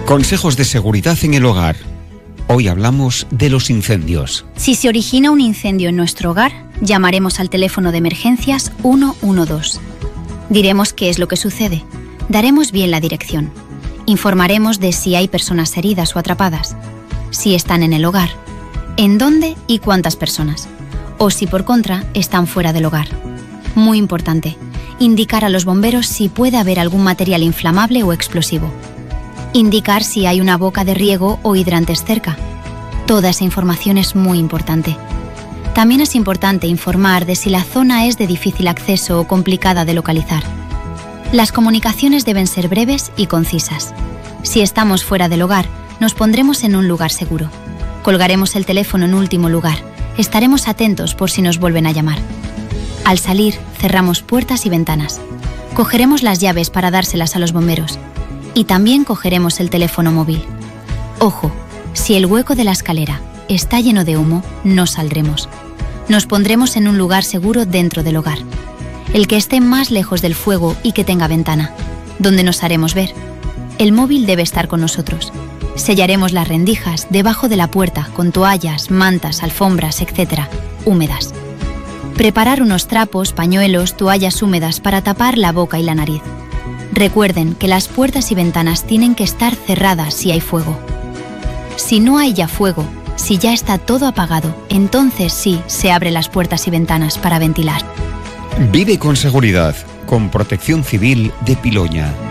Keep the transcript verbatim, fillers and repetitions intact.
Consejos de seguridad en el hogar. Hoy hablamos de los incendios. Si se origina un incendio en nuestro hogar, llamaremos al teléfono de emergencias uno uno dos. Diremos qué es lo que sucede. Daremos bien la dirección. Informaremos de si hay personas heridas o atrapadas, si están en el hogar, en dónde y cuántas personas, o si por contra están fuera del hogar. Muy importante, indicar a los bomberos si puede haber algún material inflamable o explosivo. Indicar si hay una boca de riego o hidrantes cerca. Toda esa información es muy importante. También es importante informar de si la zona es de difícil acceso o complicada de localizar. Las comunicaciones deben ser breves y concisas. Si estamos fuera del hogar, nos pondremos en un lugar seguro. Colgaremos el teléfono en último lugar. Estaremos atentos por si nos vuelven a llamar. Al salir, cerramos puertas y ventanas. Cogeremos las llaves para dárselas a los bomberos. Y también cogeremos el teléfono móvil. Ojo, si el hueco de la escalera está lleno de humo, no saldremos. Nos pondremos en un lugar seguro dentro del hogar. El que esté más lejos del fuego y que tenga ventana, donde nos haremos ver. El móvil debe estar con nosotros. Sellaremos las rendijas debajo de la puerta con toallas, mantas, alfombras, etcétera, húmedas. Preparar unos trapos, pañuelos, toallas húmedas para tapar la boca y la nariz. Recuerden que las puertas y ventanas tienen que estar cerradas si hay fuego. Si no hay ya fuego, si ya está todo apagado, entonces sí se abren las puertas y ventanas para ventilar. Vive con seguridad, con Protección Civil de Piloña.